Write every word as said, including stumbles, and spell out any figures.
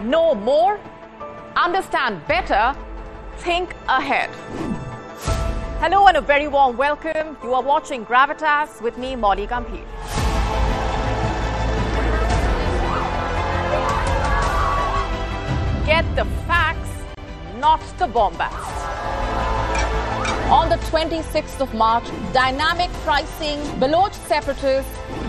Know more, understand better, think ahead. Hello and a very warm welcome. You are watching Gravitas with me, Molly Gambhir. Get the facts, not the bombast. On the twenty-sixth of March, dynamic pricing, Baloch separatists